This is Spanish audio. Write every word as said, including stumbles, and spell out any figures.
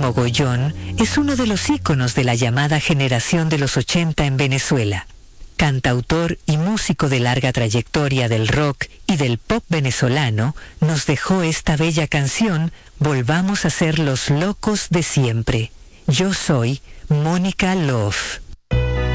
Mogollón es uno de los íconos de la llamada generación de los ochenta en Venezuela. Cantautor y músico de larga trayectoria del rock y del pop venezolano, nos dejó esta bella canción Volvamos a ser los locos de siempre. Yo soy Mónica Love.